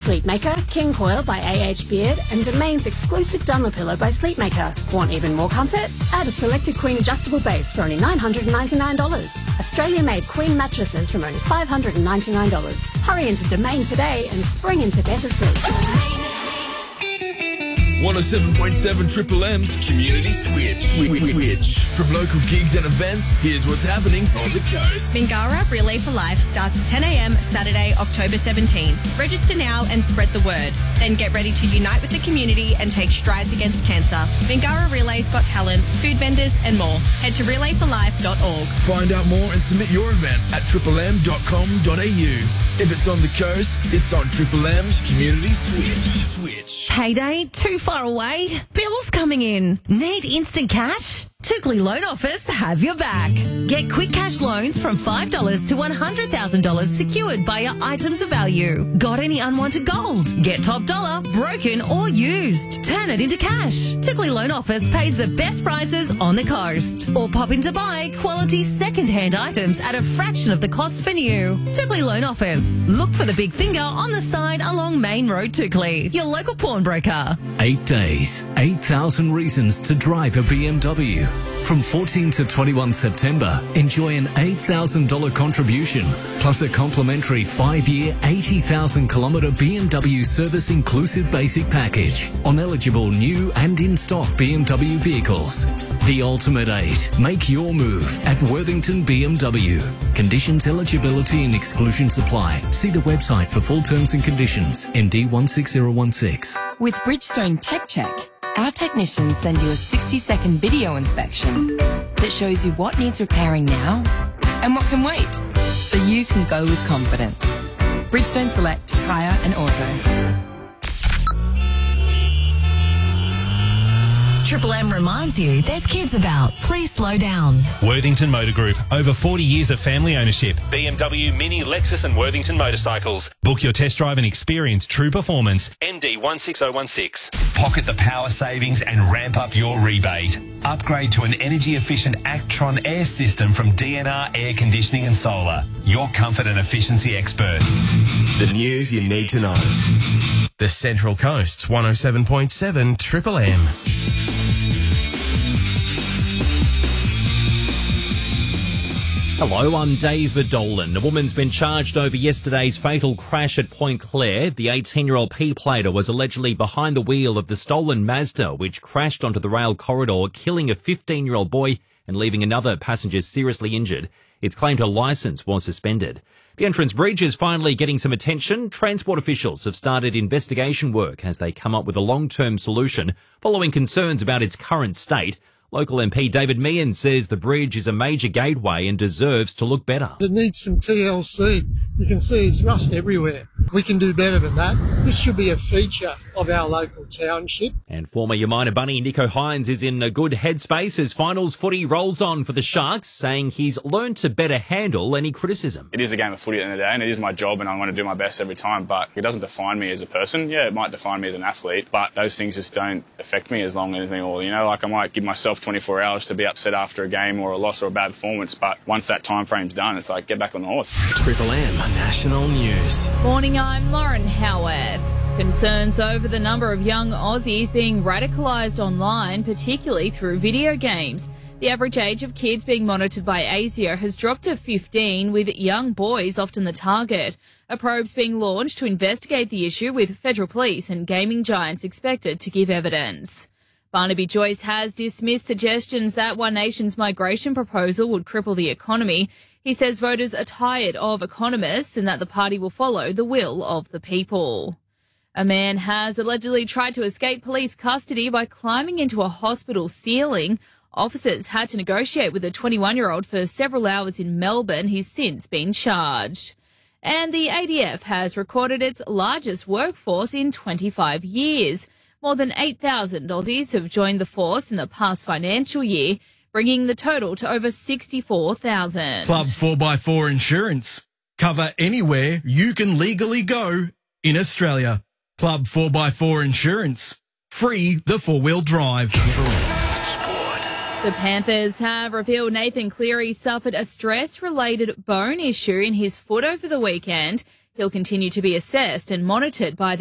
Sleepmaker, King Coil by AH Beard, and Domain's exclusive Dunlopillow by Sleepmaker. Want even more comfort? Add a selected Queen adjustable base for only $999. Australia-made Queen mattresses from only $599. Hurry into Domain today and spring into better sleep. 107.7 Triple M's Community Switch. From local gigs and events, here's what's happening on the coast. Mingara Relay for Life starts at 10 a.m. Saturday, October 17. Register now and spread the word. Then get ready to unite with the community and take strides against cancer. Mingara Relay's got talent, food vendors and more. Head to relayforlife.org. Find out more and submit your event at triplem.com.au. If it's on the coast, it's on Triple M's Community Switch. Payday too far away? Bills coming in. Need instant cash? Tookley Loan Office have your back. Get quick cash loans from $5 to $100,000 secured by your items of value. Got any unwanted gold? Get top dollar, broken or used. Turn it into cash. Tookley Loan Office pays the best prices on the coast. Or pop in to buy quality second-hand items at a fraction of the cost for new. Tookley Loan Office. Look for the big finger on the side along Main Road, Tookley. Your local pawnbroker. 8 days, 8,000 reasons to drive a BMW. From 14 to 21 September, enjoy an $8,000 contribution, plus a complimentary 5-year, 80,000-kilometre BMW service-inclusive basic package on eligible new and in-stock BMW vehicles. The ultimate 8. Make your move at Worthington BMW. Conditions, eligibility and exclusion supply. See the website for full terms and conditions. MD 16016. With Bridgestone Tech Check, our technicians send you a 60-second video inspection that shows you what needs repairing now and what can wait, so you can go with confidence. Bridgestone Select Tyre and Auto. Triple M reminds you there's kids about. Please slow down. Worthington Motor Group. Over 40 years of family ownership. BMW, Mini, Lexus and Worthington Motorcycles. Book your test drive and experience true performance. MD 16016. Pocket the power savings and ramp up your rebate. Upgrade to an energy-efficient Actron air system from DNR Air Conditioning and Solar. Your comfort and efficiency experts. The news you need to know. The Central Coast's 107.7 Triple M. Hello, I'm David Dolan. A woman's been charged over yesterday's fatal crash at Point Clare. The 18-year-old P-plater was allegedly behind the wheel of the stolen Mazda, which crashed onto the rail corridor, killing a 15-year-old boy and leaving another passenger seriously injured. It's claimed her licence was suspended. The Entrance Bridge is finally getting some attention. Transport officials have started investigation work as they come up with a long-term solution following concerns about its current state. Local MP David Meehan says the bridge is a major gateway and deserves to look better. It needs some TLC. You can see it's rust everywhere. We can do better than that. This should be a feature of our local township. And former Yamina Bunny Nico Hines is in a good headspace as finals footy rolls on for the Sharks, saying he's learned to better handle any criticism. It is a game of footy at the end of the day, and it is my job, and I want to do my best every time, but it doesn't define me as a person. Yeah, it might define me as an athlete, but those things just don't affect me as long as anything, or, like I might give myself 24 hours to be upset after a game or a loss or a bad performance, but once that time frame's done, it's like, get back on the horse. Triple M National News. Morning, I'm Lauren Howarth. Concerns over the number of young Aussies being radicalised online, particularly through video games. The average age of kids being monitored by ASIO has dropped to 15, with young boys often the target. A probe's being launched to investigate the issue, with federal police and gaming giants expected to give evidence. Barnaby Joyce has dismissed suggestions that One Nation's migration proposal would cripple the economy. He says voters are tired of economists and that the party will follow the will of the people. A man has allegedly tried to escape police custody by climbing into a hospital ceiling. Officers had to negotiate with a 21-year-old for several hours in Melbourne. He's since been charged. And the ADF has recorded its largest workforce in 25 years. More than 8,000 Aussies have joined the force in the past financial year, bringing the total to over 64,000. Club 4x4 Insurance. Cover anywhere you can legally go in Australia. Club 4x4 Insurance. Free the four-wheel drive. The Panthers have revealed Nathan Cleary suffered a stress-related bone issue in his foot over the weekend. He'll continue to be assessed and monitored by the